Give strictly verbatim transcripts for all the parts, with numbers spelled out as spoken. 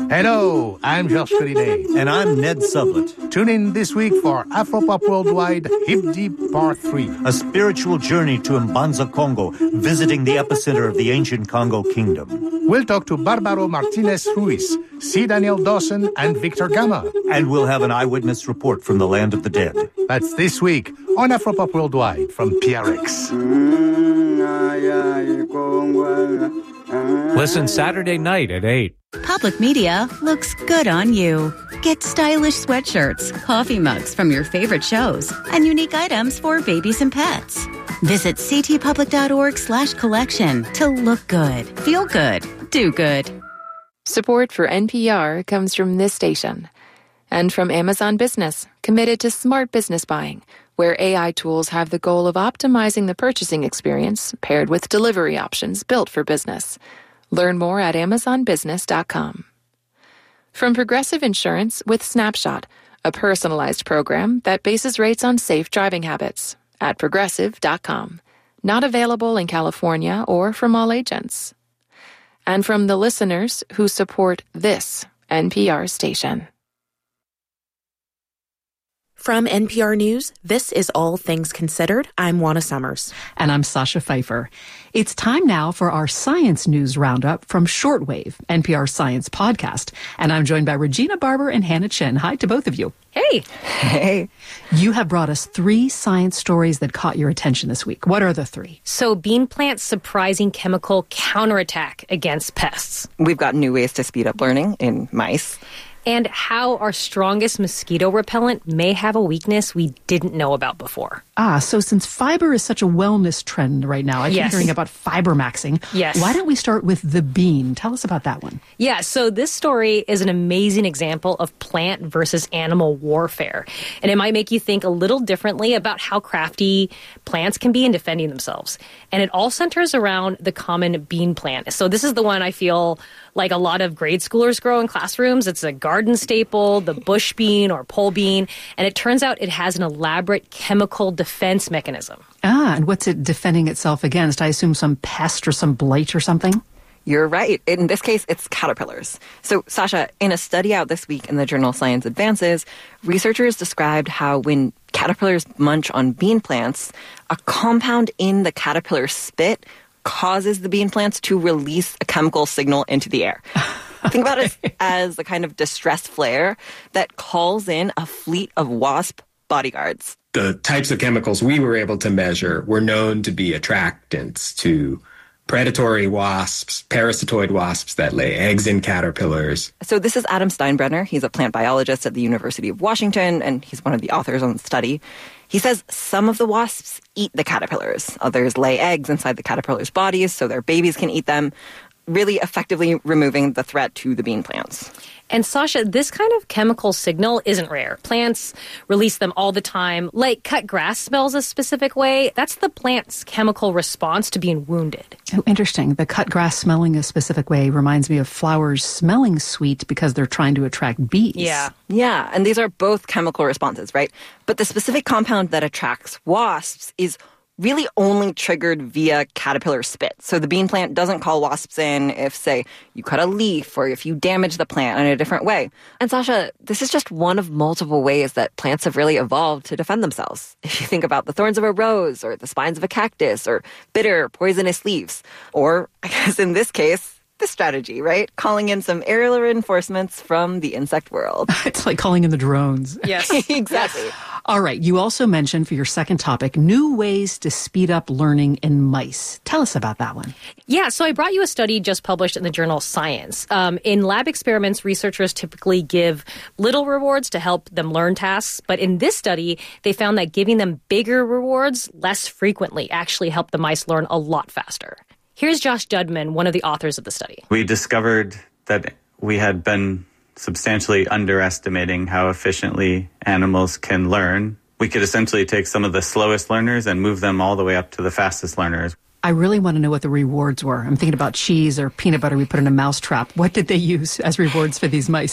Hello, I'm Georges Collinet. And I'm Ned Sublett. Tune in this week for Afropop Worldwide Hip Deep Part three. A spiritual journey to Mbanza, Congo, visiting the epicenter of the ancient Congo Kingdom. We'll talk to Barbaro Martinez Ruiz, C. Daniel Dawson, and Victor Gama. And we'll have an eyewitness report from the land of the dead. That's this week on Afropop Worldwide from P R X. Listen Saturday night at eight. Public Media looks good on you. Get stylish sweatshirts, coffee mugs from your favorite shows, and unique items for babies and pets. Visit ctpublic.org slash collection to look good, feel good, do good. Support for N P R comes from this station and from Amazon Business, committed to smart business buying, where A I tools have the goal of optimizing the purchasing experience paired with delivery options built for business. Learn more at amazon business dot com. From Progressive Insurance with Snapshot, a personalized program that bases rates on safe driving habits, at progressive dot com. Not available in California or from all agents. And from the listeners who support this N P R station. From N P R News, this is All Things Considered. I'm Juana Summers. And I'm Sasha Pfeiffer. It's time now for our science news roundup from Shortwave, N P R Science podcast. And I'm joined by Regina Barber and Hannah Chen. Hi to both of you. Hey. Hey. You have brought us three science stories that caught your attention this week. What are the three? So, bean plants' surprising chemical counterattack against pests. We've got new ways to speed up learning in mice. And how our strongest mosquito repellent may have a weakness we didn't know about before. Ah, so since fiber is such a wellness trend right now, I keep yes. hearing about fiber maxing. Yes. Why don't we start with the bean? Tell us about that one. Yeah, so this story is an amazing example of plant versus animal warfare. And it might make you think a little differently about how crafty plants can be in defending themselves. And it all centers around the common bean plant. So this is the one I feel like a lot of grade schoolers grow in classrooms. It's a garden staple, the bush bean or pole bean, and it turns out it has an elaborate chemical defense mechanism. Ah, and what's it defending itself against? I assume some pest or some blight or something? You're right. In this case, it's caterpillars. So, Sasha, in a study out this week in the journal Science Advances, researchers described how when caterpillars munch on bean plants, a compound in the caterpillar spit causes the bean plants to release a chemical signal into the air. Think about it as a kind of distress flare that calls in a fleet of wasp bodyguards. The types of chemicals we were able to measure were known to be attractants to predatory wasps, parasitoid wasps that lay eggs in caterpillars. So this is Adam Steinbrenner. He's a plant biologist at the University of Washington, and he's one of the authors on the study. He says some of the wasps eat the caterpillars. Others lay eggs inside the caterpillars' bodies so their babies can eat them, really effectively removing the threat to the bean plants. And Sasha, this kind of chemical signal isn't rare. Plants release them all the time. Like cut grass smells a specific way. That's the plant's chemical response to being wounded. Oh, interesting. The cut grass smelling a specific way reminds me of flowers smelling sweet because they're trying to attract bees. Yeah. Yeah, and these are both chemical responses, right? But the specific compound that attracts wasps is really only triggered via caterpillar spit. So the bean plant doesn't call wasps in if, say, you cut a leaf or if you damage the plant in a different way. And Sasha, this is just one of multiple ways that plants have really evolved to defend themselves. If you think about the thorns of a rose or the spines of a cactus or bitter, poisonous leaves. Or, I guess in this case, this strategy, right? Calling in some aerial reinforcements from the insect world. It's like calling in the drones. Yes. Exactly. Yes. All right. You also mentioned for your second topic, new ways to speed up learning in mice. Tell us about that one. Yeah, so I brought you a study just published in the journal Science. Um, in lab experiments, researchers typically give little rewards to help them learn tasks. But in this study, they found that giving them bigger rewards less frequently actually helped the mice learn a lot faster. Here's Josh Judman, one of the authors of the study. We discovered that we had been substantially underestimating how efficiently animals can learn. We could essentially take some of the slowest learners and move them all the way up to the fastest learners. I really want to know what the rewards were. I'm thinking about cheese or peanut butter we put in a mouse trap. What did they use as rewards for these mice?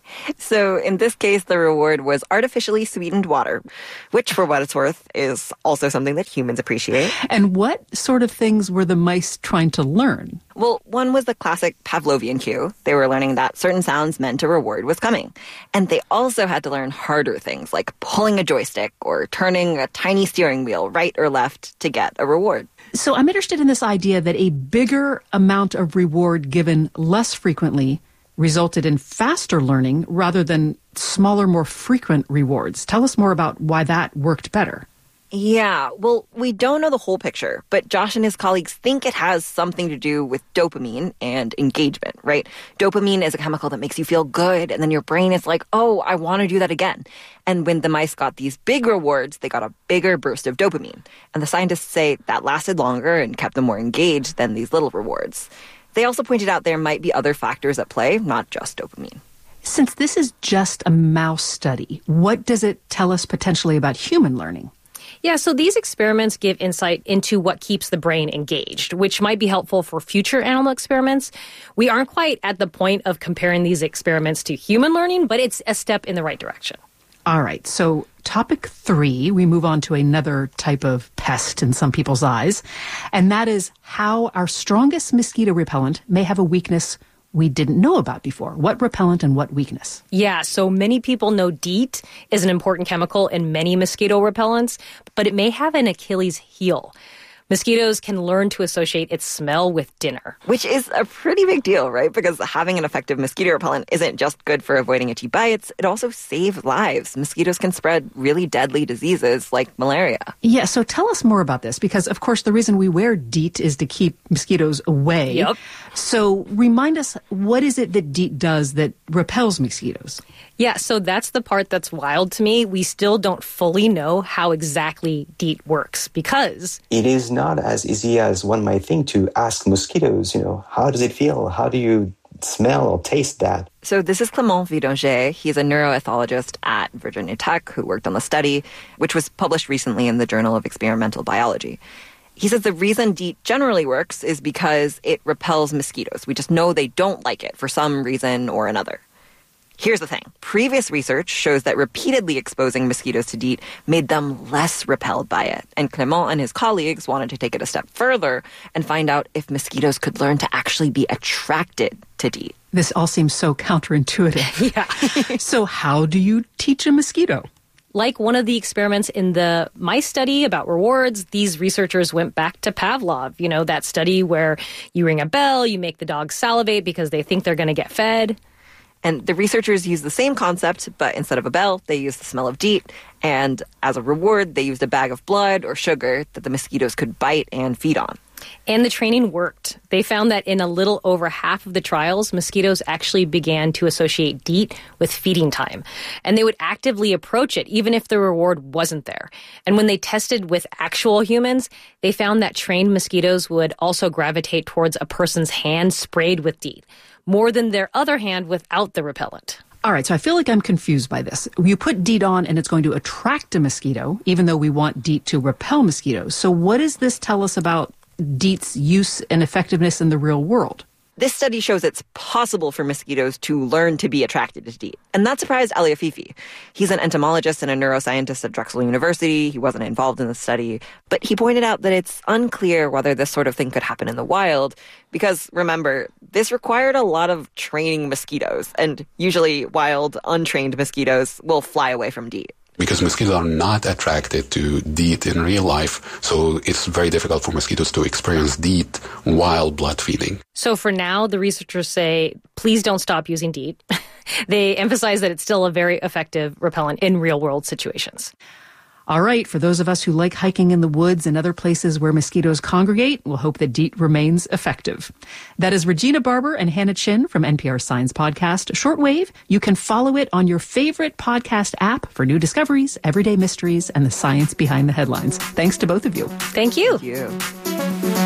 So in this case, the reward was artificially sweetened water, which for what it's worth is also something that humans appreciate. And what sort of things were the mice trying to learn? Well, one was the classic Pavlovian cue. They were learning that certain sounds meant a reward was coming. And they also had to learn harder things like pulling a joystick or turning a tiny steering wheel right or left to get a reward. So I'm interested in this idea that a bigger amount of reward given less frequently resulted in faster learning rather than smaller, more frequent rewards. Tell us more about why that worked better. Yeah, well, we don't know the whole picture, but Josh and his colleagues think it has something to do with dopamine and engagement, right? Dopamine is a chemical that makes you feel good, and then your brain is like, oh, I want to do that again. And when the mice got these big rewards, they got a bigger burst of dopamine. And the scientists say that lasted longer and kept them more engaged than these little rewards. They also pointed out there might be other factors at play, not just dopamine. Since this is just a mouse study, what does it tell us potentially about human learning? Yeah, so these experiments give insight into what keeps the brain engaged, which might be helpful for future animal experiments. We aren't quite at the point of comparing these experiments to human learning, but it's a step in the right direction. All right, so topic three, we move on to another type of pest in some people's eyes, and that is how our strongest mosquito repellent may have a weakness we didn't know about before. What repellent and what weakness? Yeah, so many people know DEET is an important chemical in many mosquito repellents, but it may have an Achilles heel. Mosquitoes can learn to associate its smell with dinner. Which is a pretty big deal, right? Because having an effective mosquito repellent isn't just good for avoiding itchy bites, it also saves lives. Mosquitoes can spread really deadly diseases like malaria. Yeah, so tell us more about this, because of course the reason we wear DEET is to keep mosquitoes away. Yep. So remind us, what is it that DEET does that repels mosquitoes? Yeah, so that's the part that's wild to me. We still don't fully know how exactly DEET works because it is not as easy as one might think to ask mosquitoes, you know, how does it feel? How do you smell or taste that? So this is Clément Vidonger. He's a neuroethologist at Virginia Tech who worked on the study, which was published recently in the Journal of Experimental Biology. He says the reason DEET generally works is because it repels mosquitoes. We just know they don't like it for some reason or another. Here's the thing. Previous research shows that repeatedly exposing mosquitoes to DEET made them less repelled by it. And Clément and his colleagues wanted to take it a step further and find out if mosquitoes could learn to actually be attracted to DEET. This all seems so counterintuitive. Yeah. So how do you teach a mosquito? Like one of the experiments in the mice study about rewards, these researchers went back to Pavlov, you know, that study where you ring a bell, you make the dog salivate because they think they're going to get fed. And the researchers used the same concept, but instead of a bell, they used the smell of DEET. And as a reward, they used a bag of blood or sugar that the mosquitoes could bite and feed on. And the training worked. They found that in a little over half of the trials, mosquitoes actually began to associate DEET with feeding time. And they would actively approach it, even if the reward wasn't there. And when they tested with actual humans, they found that trained mosquitoes would also gravitate towards a person's hand sprayed with DEET, more than their other hand without the repellent. All right, so I feel like I'm confused by this. You put DEET on and it's going to attract a mosquito, even though we want DEET to repel mosquitoes. So what does this tell us about DEET's use and effectiveness in the real world? This study shows it's possible for mosquitoes to learn to be attracted to DEET. And that surprised Ali Afifi. He's an entomologist and a neuroscientist at Drexel University. He wasn't involved in the study. But he pointed out that it's unclear whether this sort of thing could happen in the wild. Because, remember, this required a lot of training mosquitoes. And usually wild, untrained mosquitoes will fly away from DEET. Because mosquitoes are not attracted to DEET in real life, so it's very difficult for mosquitoes to experience DEET while blood feeding. So for now, the researchers say, please don't stop using DEET. They emphasize that it's still a very effective repellent in real-world situations. All right, for those of us who like hiking in the woods and other places where mosquitoes congregate, we'll hope that DEET remains effective. That is Regina Barber and Hannah Chin from N P R Science Podcast Shortwave. You can follow it on your favorite podcast app for new discoveries, everyday mysteries, and the science behind the headlines. Thanks to both of you. Thank you. Thank you.